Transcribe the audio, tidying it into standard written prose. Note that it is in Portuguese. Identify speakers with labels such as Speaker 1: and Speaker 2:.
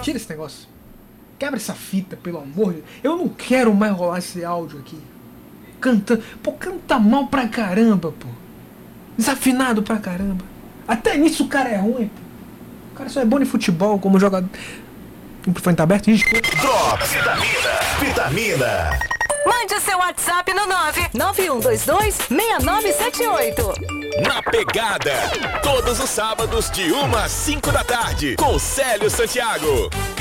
Speaker 1: Tira esse negócio. Quebra essa fita, pelo amor de Deus. Eu não quero mais rolar esse áudio aqui. Cantando. Pô, canta mal pra caramba, pô. Desafinado pra caramba. Até nisso o cara é ruim, pô. O cara só é bom em futebol, como jogador. O microfone tá aberto?
Speaker 2: Drops Vitamina.
Speaker 3: Mande o seu WhatsApp no 991226978.
Speaker 2: Na Pegada, todos os sábados de 1 às 5 da tarde, com Célio Santiago.